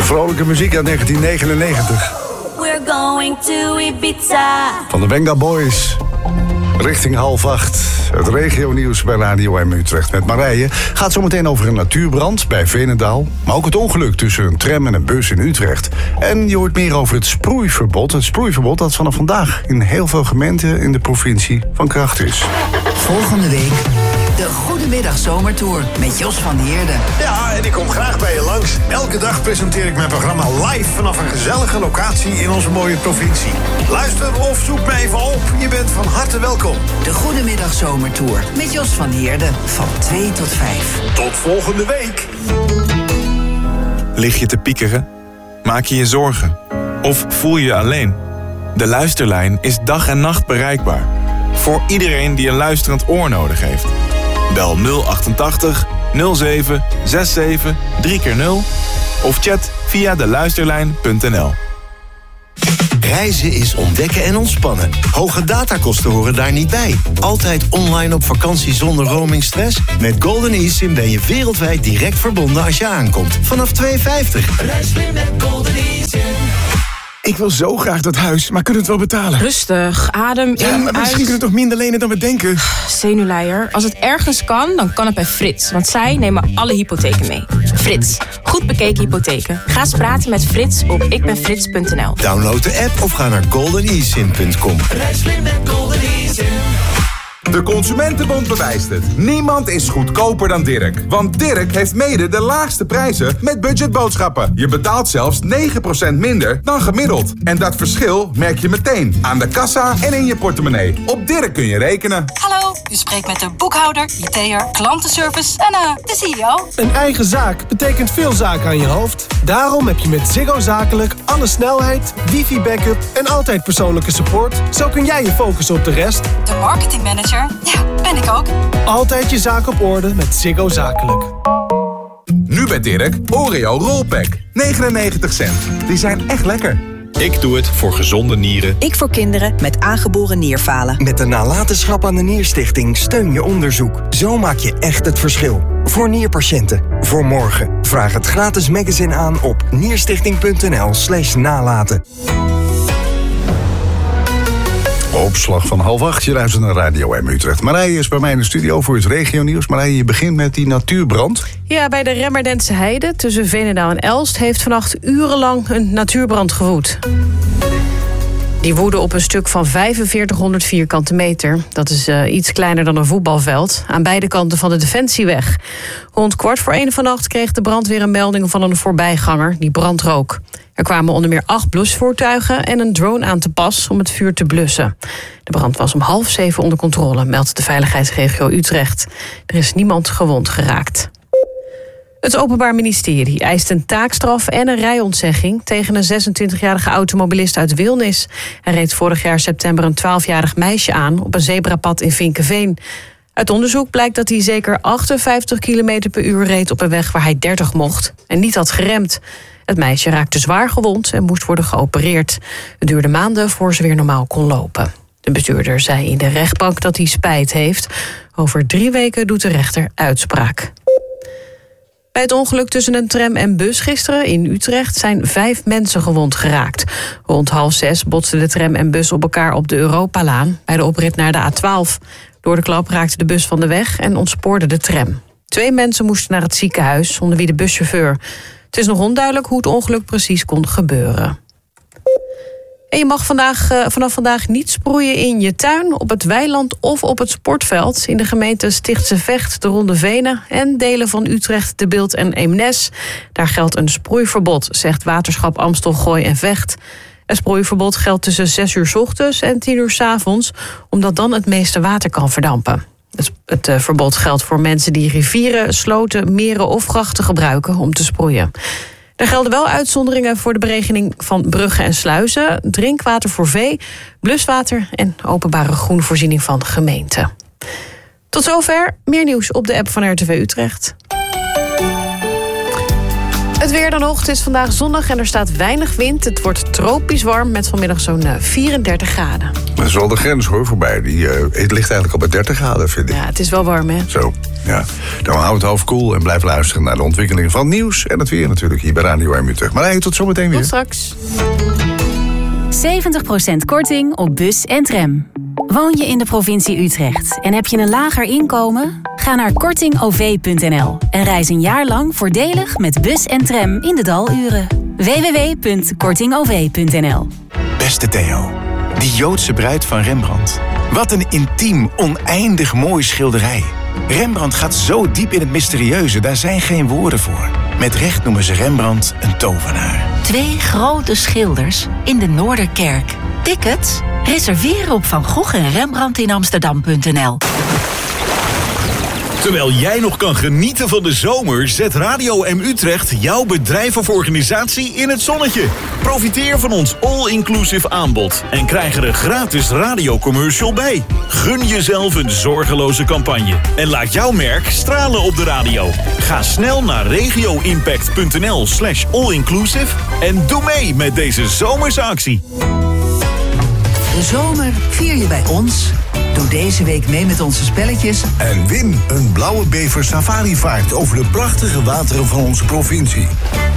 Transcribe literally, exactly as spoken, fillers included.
Vrolijke muziek uit negentien negenennegentig. We're going to Ibiza. Van de Venga Boys. Richting half acht. Het regionieuws bij Radio M Utrecht met Marije. Gaat zo meteen over een natuurbrand bij Veenendaal. Maar ook het ongeluk tussen een tram en een bus in Utrecht. En je hoort meer over het sproeiverbod. Het sproeiverbod dat vanaf vandaag in heel veel gemeenten in de provincie van kracht is. Volgende week de Goedemiddag Zomertour met Jos van Heerden. Ja, en ik kom graag bij je langs. Elke dag presenteer ik mijn programma live vanaf een gezellige locatie in onze mooie provincie. Luister of zoek me even op. Je bent van harte welkom. De Goedemiddag Zomertour met Jos van Heerden van twee tot vijf. Tot volgende week. Lig je te piekeren? Maak je je zorgen? Of voel je je alleen? De Luisterlijn is dag en nacht bereikbaar. Voor iedereen die een luisterend oor nodig heeft. Bel nul achtentachtig nul zeven zevenenzestig drie keer nul of chat via de luisterlijn punt n l. Reizen is ontdekken en ontspannen. Hoge datakosten horen daar niet bij. Altijd online op vakantie zonder roamingstress? Met Golden eSIM ben je wereldwijd direct verbonden als je aankomt. Vanaf twee euro vijftig. Reis weer met Golden eSIM. Ik wil zo graag dat huis, maar kunnen we het wel betalen? Rustig, adem in, ja, maar misschien uit. kunnen we toch minder lenen dan we denken? Zenuwleier. Als het ergens kan, dan kan het bij Frits. Want zij nemen alle hypotheken mee. Frits. Goed bekeken hypotheken. Ga eens praten met Frits op ikbenfrits punt n l. Download de app of ga naar golden e sim punt com. Reis weer met Golden eSIM. De Consumentenbond bewijst het. Niemand is goedkoper dan Dirk. Want Dirk heeft mede de laagste prijzen met budgetboodschappen. Je betaalt zelfs negen procent minder dan gemiddeld. En dat verschil merk je meteen aan de kassa en in je portemonnee. Op Dirk kun je rekenen. Hallo, u spreekt met de boekhouder, I T'er, klantenservice en uh, de C E O. Een eigen zaak betekent veel zaken aan je hoofd. Daarom heb je met Ziggo Zakelijk alle snelheid, wifi-backup en altijd persoonlijke support. Zo kun jij je focussen op de rest. De marketingmanager? Ja, ben ik ook. Altijd je zaak op orde met Ziggo Zakelijk. Nu bij Dirk, Oreo Rollpack. negenennegentig cent. Die zijn echt lekker. Ik doe het voor gezonde nieren. Ik voor kinderen met aangeboren nierfalen. Met de nalatenschap aan de Nierstichting steun je onderzoek. Zo maak je echt het verschil. Voor nierpatiënten. Voor morgen. Vraag het gratis magazine aan op nierstichting punt n l slash nalaten. Opslag van half acht, je luistert naar Radio M Utrecht. Marije is bij mij in de studio voor het regionieuws. Marije, je begint met die natuurbrand. Ja, bij de Remmerdense Heide tussen Veenendaal en Elst heeft vannacht urenlang een natuurbrand gewoed. Die woedde op een stuk van vijfenveertighonderd vierkante meter. Dat is uh, iets kleiner dan een voetbalveld. Aan beide kanten van de Defensieweg. Rond kwart voor één vannacht kreeg de brandweer een melding van een voorbijganger die brand rook. Er kwamen onder meer acht blusvoertuigen en een drone aan te pas om het vuur te blussen. De brand was om half zeven onder controle, meldt de veiligheidsregio Utrecht. Er is niemand gewond geraakt. Het Openbaar Ministerie eist een taakstraf en een rijontzegging tegen een zesentwintigjarige automobilist uit Wilnis. Hij reed vorig jaar september een twaalfjarig meisje aan op een zebrapad in Vinkeveen. Uit onderzoek blijkt dat hij zeker achtenvijftig kilometer per uur reed op een weg waar hij dertig mocht en niet had geremd. Het meisje raakte zwaar gewond en moest worden geopereerd. Het duurde maanden voor ze weer normaal kon lopen. De bestuurder zei in de rechtbank dat hij spijt heeft. Over drie weken doet de rechter uitspraak. Bij het ongeluk tussen een tram en bus gisteren in Utrecht zijn vijf mensen gewond geraakt. Rond half zes botsten de tram en bus op elkaar op de Europalaan bij de oprit naar de A twaalf. Door de klap raakte de bus van de weg en ontspoorde de tram. Twee mensen moesten naar het ziekenhuis, onder wie de buschauffeur. Het is nog onduidelijk hoe het ongeluk precies kon gebeuren. En je mag vandaag, uh, vanaf vandaag niet sproeien in je tuin, op het weiland of op het sportveld. In de gemeente Stichtse Vecht, de Ronde Venen en delen van Utrecht, De Bilt en Eemnes. Daar geldt een sproeiverbod, zegt Waterschap Amstel, Gooi en Vecht. Het sproeiverbod geldt tussen zes uur 's ochtends en tien uur 's avonds, omdat dan het meeste water kan verdampen. Het, het uh, verbod geldt voor mensen die rivieren, sloten, meren of grachten gebruiken om te sproeien. Er gelden wel uitzonderingen voor de beregening van bruggen en sluizen, drinkwater voor vee, bluswater en openbare groenvoorziening van gemeenten. Tot zover. Meer nieuws op de app van R T V Utrecht. Het weer dan nog. Het is vandaag zonnig en er staat weinig wind. Het wordt tropisch warm met vanmiddag zo'n vierendertig graden. Dat is wel de grens hoor, voorbij. Die, uh, het ligt eigenlijk al bij dertig graden, vind ik. Ja, het is wel warm, hè? Zo. Ja, dan hou het hoofd koel en blijf luisteren naar de ontwikkeling van nieuws en het weer natuurlijk hier bij Radio M Utrecht. Maar tot zometeen weer. Tot straks. zeventig procent korting op bus en tram. Woon je in de provincie Utrecht en heb je een lager inkomen? Ga naar korting o v punt n l en reis een jaar lang voordelig met bus en tram in de daluren. w w w punt korting o v punt n l. Beste Theo, die Joodse bruid van Rembrandt. Wat een intiem, oneindig mooi schilderij. Rembrandt gaat zo diep in het mysterieuze, daar zijn geen woorden voor. Met recht noemen ze Rembrandt een tovenaar. Twee grote schilders in de Noorderkerk. Tickets? Reserveren op Van Gogh en Rembrandt in Amsterdam punt n l. Terwijl jij nog kan genieten van de zomer, zet Radio M Utrecht jouw bedrijf of organisatie in het zonnetje. Profiteer van ons all-inclusive aanbod en krijg er een gratis radiocommercial bij. Gun jezelf een zorgeloze campagne en laat jouw merk stralen op de radio. Ga snel naar regioimpact punt n l slash all-inclusive en doe mee met deze zomerse actie. De zomer vier je bij ons. Doe deze week mee met onze spelletjes. En win een blauwe bever safarivaart over de prachtige wateren van onze provincie.